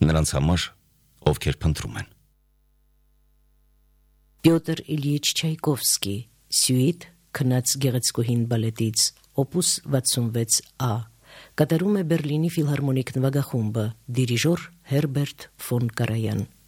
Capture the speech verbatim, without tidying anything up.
նրանց համար, ովքեր փնտրում են։ Պյոտր Իլյիչ Չայկովսկի, Սյուիտ քնած գեղեցկուհին բալետից, օպուս վաթսունվեց Ա, կատարում է Բերլինի ֆիլհարմոնիկ նվագախումբը, դիրիժոր Հերբերտ ֆոն Կարայան։